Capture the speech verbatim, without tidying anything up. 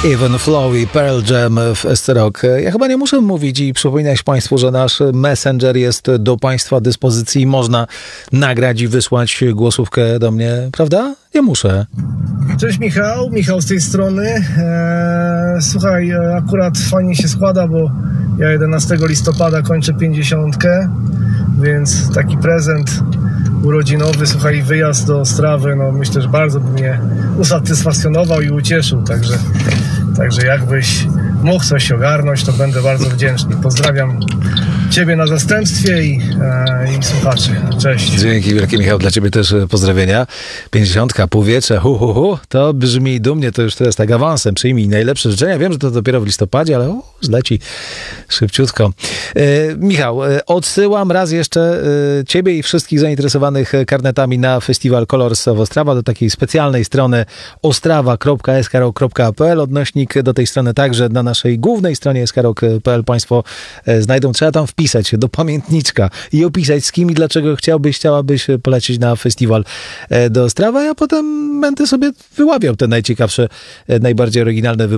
Even Flow i Pearl Jam w S C Rock. Ja chyba nie muszę mówić i przypominać Państwu, że nasz Messenger jest do Państwa dyspozycji i można nagrać i wysłać głosówkę do mnie, prawda? Nie muszę. Cześć Michał, Michał z tej strony. Eee, słuchaj, akurat fajnie się składa, bo ja jedenastego listopada kończę pięćdziesiątkę, więc taki prezent urodzinowy, słuchaj, wyjazd do Ostrawy, no myślę, że bardzo by mnie usatysfakcjonował i ucieszył, także, także jakbyś mógł coś ogarnąć, to będę bardzo wdzięczny. Pozdrawiam Ciebie na zastępstwie i, e, i słuchaczy. Cześć. Dzięki wielkie, Michał, dla Ciebie też pozdrowienia. pięćdziesiątka, powietrze, hu, hu, hu, to brzmi dumnie, to już teraz tak awansem, przyjmij najlepsze życzenia. Wiem, że to dopiero w listopadzie, ale u, zleci szybciutko. E, Michał, e, odsyłam raz jeszcze e, Ciebie i wszystkich zainteresowanych karnetami na festiwal Colors of Ostrawa do takiej specjalnej strony ostrawa kropka s k rock kropka p l. Odnośnik do tej strony także na naszej głównej stronie s k rock kropka p l Państwo e, znajdą. Trzeba tam wpisać się do pamiętniczka i opisać, z kim i dlaczego chciałbyś, chciałabyś polecieć na festiwal do Ostrawy, a potem będę sobie wyławiał te najciekawsze, najbardziej oryginalne